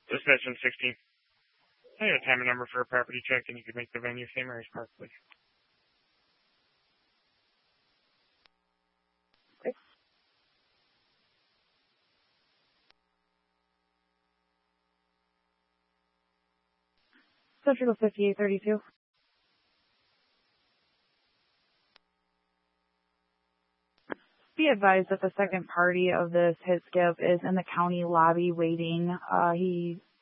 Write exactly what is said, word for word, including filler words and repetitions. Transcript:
Dispatch one sixteen. I need a time and number for a property check, and you could make the venue Saint Mary's Park, please. Okay. Central fifty-eight thirty-two. Be advised that the second party of this hit skip is in the county lobby waiting. Uh, he